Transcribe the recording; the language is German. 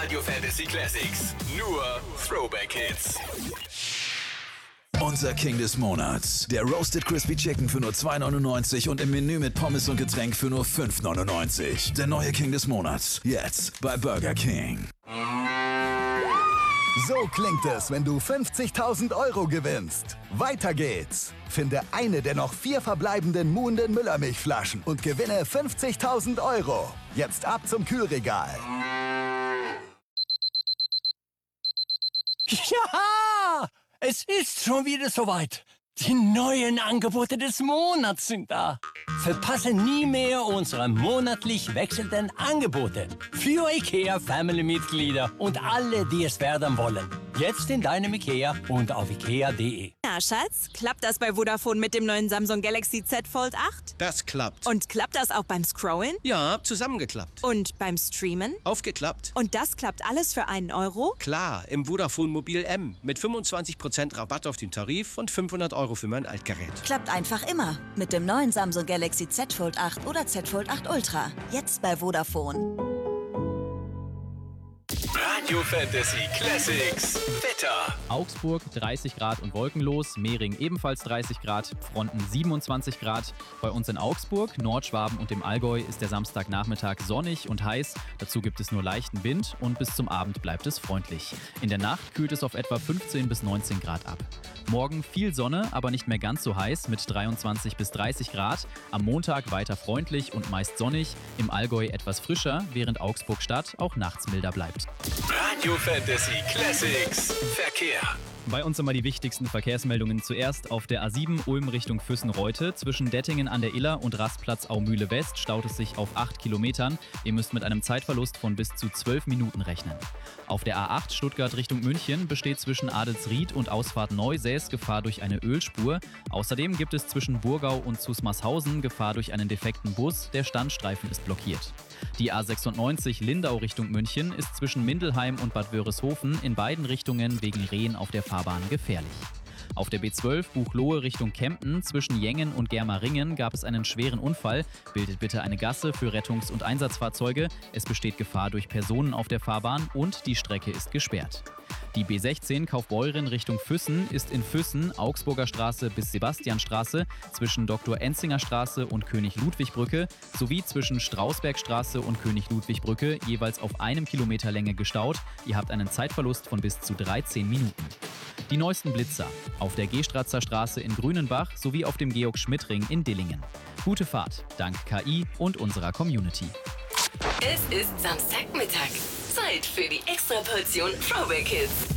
Radio Fantasy Classics. Nur Throwback Hits. Unser King des Monats. Der Roasted Crispy Chicken für nur 2,99 und im Menü mit Pommes und Getränk für nur 5,99. Der neue King des Monats. Jetzt bei Burger King. So klingt es, wenn du 50.000 Euro gewinnst. Weiter geht's. Finde eine der noch 4 verbleibenden Muhnden Müllermilchflaschen und gewinne 50.000 Euro. Jetzt ab zum Kühlregal. Ja, es ist schon wieder soweit. Die neuen Angebote des Monats sind da. Verpasse nie mehr unsere monatlich wechselnden Angebote für IKEA-Family-Mitglieder und alle, die es werden wollen. Jetzt in deinem IKEA und auf ikea.de. Na, Schatz, klappt das bei Vodafone mit dem neuen Samsung Galaxy Z Fold 8? Das klappt. Und klappt das auch beim Scrollen? Ja, zusammengeklappt. Und beim Streamen? Aufgeklappt. Und das klappt alles für einen Euro? Klar, im Vodafone Mobil M mit 25% Rabatt auf den Tarif und 500 Euro für mein Altgerät. Klappt einfach immer. Mit dem neuen Samsung Galaxy Z Fold 8 oder Z Fold 8 Ultra. Jetzt bei Vodafone. Radio Fantasy Classics. Wetter. Augsburg 30 Grad und wolkenlos, Mehring ebenfalls 30 Grad, Fronten 27 Grad. Bei uns in Augsburg, Nordschwaben und dem Allgäu ist der Samstagnachmittag sonnig und heiß. Dazu gibt es nur leichten Wind und bis zum Abend bleibt es freundlich. In der Nacht kühlt es auf etwa 15 bis 19 Grad ab. Morgen viel Sonne, aber nicht mehr ganz so heiß mit 23 bis 30 Grad. Am Montag weiter freundlich und meist sonnig. Im Allgäu etwas frischer, während Augsburg-Stadt auch nachts milder bleibt. Radio Fantasy Classics. Verkehr. Bei uns immer die wichtigsten Verkehrsmeldungen. Zuerst auf der A7 Ulm Richtung Füssen-Reute. Zwischen Dettingen an der Iller und Rastplatz Aumühle West staut es sich auf 8 Kilometern. Ihr müsst mit einem Zeitverlust von bis zu 12 Minuten rechnen. Auf der A8 Stuttgart Richtung München besteht zwischen Adelsried und Ausfahrt Neusäß Gefahr durch eine Ölspur. Außerdem gibt es zwischen Burgau und Zusmarshausen Gefahr durch einen defekten Bus. Der Standstreifen ist blockiert. Die A96 Lindau Richtung München ist zwischen Mindelheim und Bad Wörishofen in beiden Richtungen wegen Rehen auf der Fahrbahn gefährlich. Auf der B12 Buchloe Richtung Kempten zwischen Jengen und Germaringen gab es einen schweren Unfall. Bildet bitte eine Gasse für Rettungs- und Einsatzfahrzeuge. Es besteht Gefahr durch Personen auf der Fahrbahn und die Strecke ist gesperrt. Die B16 Kaufbeuren Richtung Füssen ist in Füssen, Augsburger Straße bis Sebastianstraße, zwischen Dr. Enzinger Straße und König-Ludwig-Brücke sowie zwischen Strausbergstraße und König-Ludwig-Brücke jeweils auf 1 Kilometer Länge gestaut. Ihr habt einen Zeitverlust von bis zu 13 Minuten. Die neuesten Blitzer auf der Gestratzer Straße in Grünenbach sowie auf dem Georg-Schmidt-Ring in Dillingen. Gute Fahrt, dank KI und unserer Community. Es ist Samstagmittag. Zeit für die Extraportion Throwback Hits.